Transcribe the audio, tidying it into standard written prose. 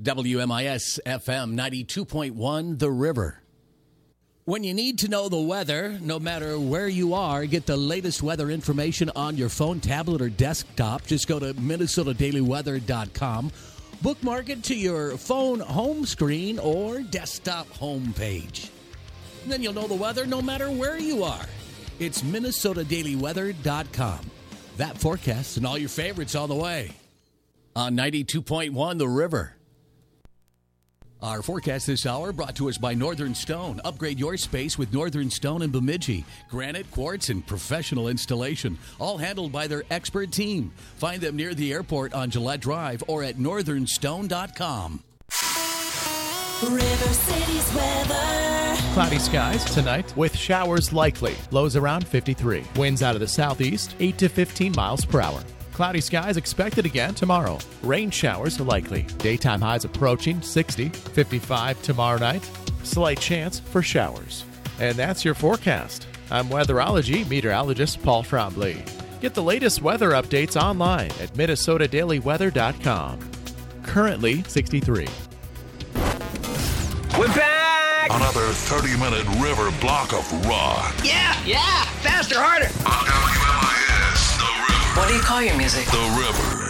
WMIS FM 92.1 The River. When you need to know the weather, no matter where you are, get the latest weather information on your phone, tablet, or desktop. Just go to MinnesotaDailyWeather.com. Bookmark it to your phone home screen or desktop homepage. Then you'll know the weather no matter where you are. It's MinnesotaDailyWeather.com. That forecast and all your favorites on the way. On 92.1 The River. Our forecast this hour brought to us by Northern Stone. Upgrade your space with Northern Stone in Bemidji. Granite, quartz, and professional installation. All handled by their expert team. Find them near the airport on Gillette Drive or at northernstone.com. River City's weather. Cloudy skies tonight with showers likely. Lows around 53. Winds out of the southeast, 8 to 15 miles per hour. Cloudy skies expected again tomorrow. Rain showers likely. Daytime highs approaching 60, 55 tomorrow night. Slight chance for showers. And that's your forecast. I'm weatherology meteorologist Paul Trombley. Get the latest weather updates online at MinnesotaDailyWeather.com. Currently 63. We're back! Another 30-minute river block of rock. Yeah! Faster, harder! On WMIS, The River. What do you call your music? The River.